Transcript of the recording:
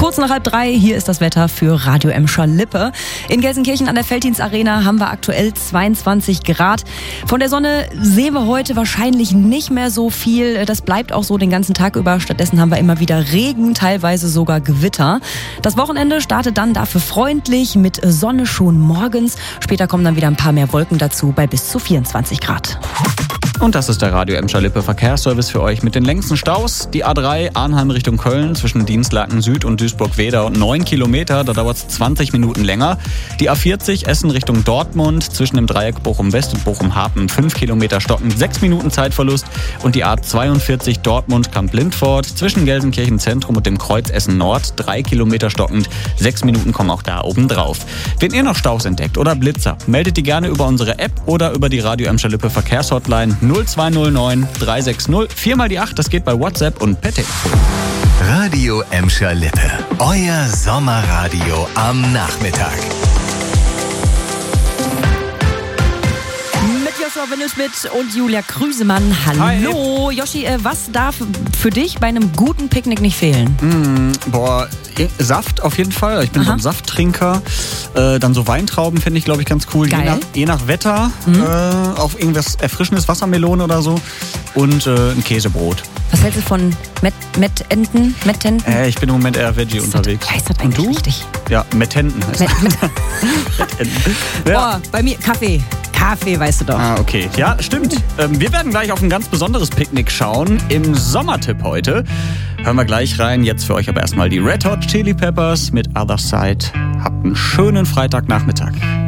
Kurz nach 2:30, hier ist das Wetter für Radio Emscher-Lippe. In Gelsenkirchen an der Veltins-Arena haben wir aktuell 22 Grad. Von der Sonne sehen wir heute wahrscheinlich nicht mehr so viel. Das bleibt auch so den ganzen Tag über. Stattdessen haben wir immer wieder Regen, teilweise sogar Gewitter. Das Wochenende startet dann dafür freundlich mit Sonne schon morgens. Später kommen dann wieder ein paar mehr Wolken dazu bei bis zu 24 Grad. Und das ist der Radio Emscher-Lippe Verkehrsservice für euch mit den längsten Staus. Die A3 Arnheim Richtung Köln zwischen Dienstlaken Süd und Duisburg-Wedau 9 Kilometer, da dauert es 20 Minuten länger. Die A40 Essen Richtung Dortmund zwischen dem Dreieck Bochum-West und Bochum-Hapen 5 Kilometer stockend, 6 Minuten Zeitverlust. Und die A42 Dortmund-Kamp-Lindfort zwischen Gelsenkirchen Zentrum und dem Kreuz Essen Nord 3 Kilometer stockend, 6 Minuten kommen auch da oben drauf. Wenn ihr noch Staus entdeckt oder Blitzer, meldet die gerne über unsere App oder über die Radio Emscher-Lippe Verkehrshotline 0209 360 4x8. Das geht bei WhatsApp und per Telefon. Radio Emscher-Lippe. Euer Sommerradio am Nachmittag. Mit Joshua Windelschmidt und Julia Krüsemann. Hallo. Hi. Joshi, was darf für dich bei einem guten Picknick nicht fehlen? Saft auf jeden Fall. Ich bin so ein Safttrinker. Dann so Weintrauben finde ich, glaube ich, ganz cool. Je nach Wetter. Auch irgendwas Erfrischendes, Wassermelone oder so. Und ein Käsebrot. Was hältst du von Mettenten? Ich bin im Moment eher Veggie unterwegs. Heißt das eigentlich richtig? Ja, Mettenten heißt das. Mettenten. Ja. Bei mir Kaffee. Kaffee, weißt du doch. Ah, okay. Ja, stimmt. Wir werden gleich auf ein ganz besonderes Picknick schauen. Im Sommertipp heute. Hören wir gleich rein. Jetzt für euch aber erstmal die Red Hot Chili Peppers mit Other Side. Habt einen schönen Freitagnachmittag.